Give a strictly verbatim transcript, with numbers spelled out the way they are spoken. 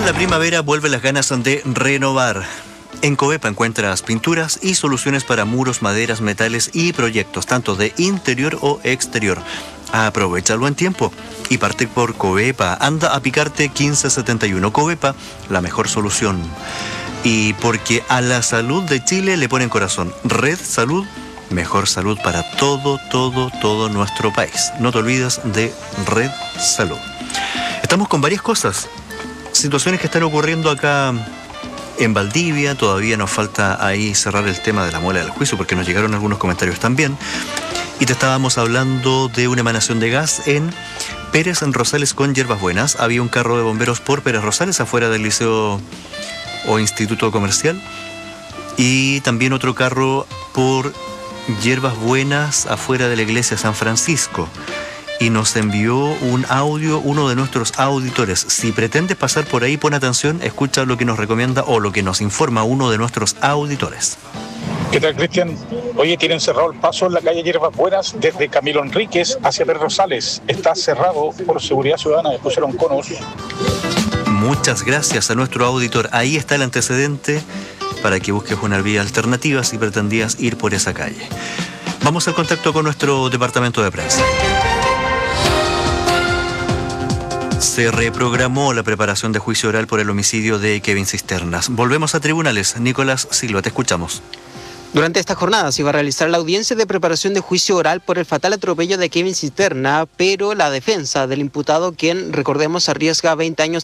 la primavera vuelven las ganas de renovar. En Covepa encuentras pinturas y soluciones para muros, maderas, metales y proyectos, tanto de interior o exterior. Aprovechalo en tiempo y parte por Covepa. Anda a Picarte quince setenta y uno. Covepa, la mejor solución. Y porque a la salud de Chile le ponen corazón. Red Salud, mejor salud para todo, todo, todo nuestro país. No te olvides de Red Salud. Estamos con varias cosas. Situaciones que están ocurriendo acá en Valdivia. Todavía nos falta ahí cerrar el tema de la muela del juicio porque nos llegaron algunos comentarios también. Y te estábamos hablando de una emanación de gas en Pérez en Rosales con Hierbas Buenas. Había un carro de bomberos por Pérez Rosales afuera del liceo o instituto comercial. Y también otro carro por Hierbas Buenas afuera de la iglesia San Francisco. Y nos envió un audio uno de nuestros auditores. Si pretendes pasar por ahí, pon atención, escucha lo que nos recomienda o lo que nos informa uno de nuestros auditores. ¿Qué tal, Cristian? Oye, tienen cerrado el paso en la calle Hierbas Buenas desde Camilo Enríquez hacia Pérez Rosales. Está cerrado por seguridad ciudadana, pusieron conos. Muchas gracias a nuestro auditor. Ahí está el antecedente para que busques una vía alternativa si pretendías ir por esa calle. Vamos al contacto con nuestro departamento de prensa. Se reprogramó la preparación de juicio oral por el homicidio de Kevin Cisternas. Volvemos a tribunales. Nicolás Silva, te escuchamos. Durante esta jornada se iba a realizar la audiencia de preparación de juicio oral por el fatal atropello de Kevin Cisterna, pero la defensa del imputado, quien, recordemos, arriesga veinte años